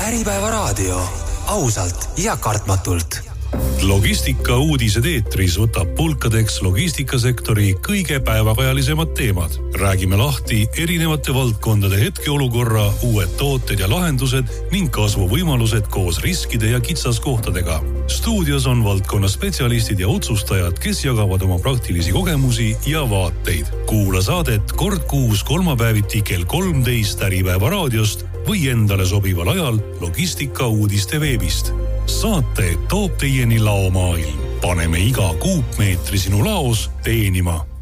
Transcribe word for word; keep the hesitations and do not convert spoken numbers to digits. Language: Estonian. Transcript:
Äripäevaraadio. Ausalt ja kartmatult. Logistika uudised eetris võtab pulkadeks logistikasektori kõige päevakajalisemad teemad. Räägime lahti erinevate valdkondade hetkeolukorra, uued tooted ja lahendused ning kasvuvõimalused koos riskide ja kitsaskohtadega. Stuudios on valdkonna spetsialistid ja otsustajad, kes jagavad oma praktilisi kogemusi ja vaateid. Kuula saadet kord kuus kolmapäeviti kell kolmteist Äripäeva raadiost või endale sobival ajal logistika uudiste veebist. Saate toob teieni laomaailm. Paneme iga kuupmeetri sinu laos teenima.